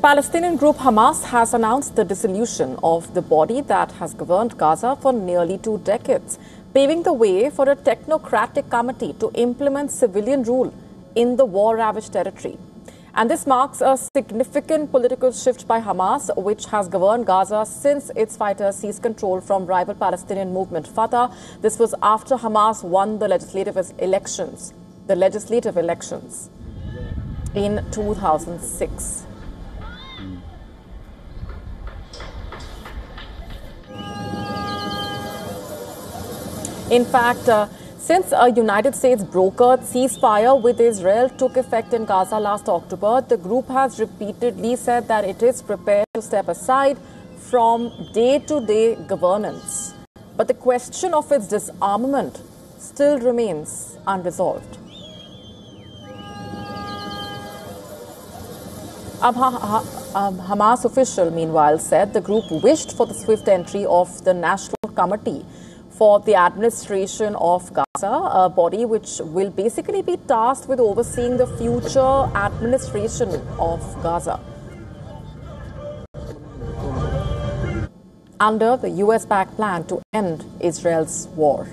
Palestinian group Hamas has announced the dissolution of the body that has governed Gaza for nearly 2 decades, paving the way for a technocratic committee to implement civilian rule in the war-ravaged territory. And this marks a significant political shift by Hamas, which has governed Gaza since its fighters seized control from rival Palestinian movement Fatah. This was after Hamas won the legislative elections in 2006. In fact, since a United States brokered ceasefire with Israel took effect in Gaza last October, the group has repeatedly said that it is prepared to step aside from day-to-day governance. But the question of its disarmament still remains unresolved. A Hamas official, meanwhile, said the group wished for the swift entry of the National Committee for the Administration of Gaza, a body which will basically be tasked with overseeing the future administration of Gaza under the US-backed plan to end Israel's war.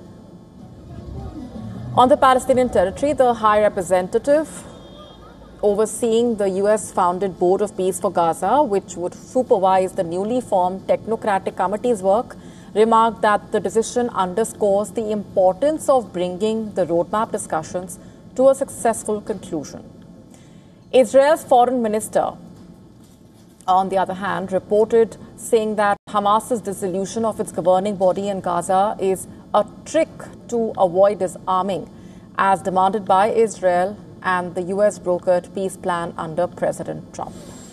On the Palestinian territory, the High Representative overseeing the US-founded Board of Peace for Gaza, which would supervise the newly formed Technocratic Committee's work, remarked that the decision underscores the importance of bringing the roadmap discussions to a successful conclusion. Israel's foreign minister, on the other hand, reported saying that Hamas's dissolution of its governing body in Gaza is a trick to avoid disarming, as demanded by Israel and the US brokered peace plan under President Trump.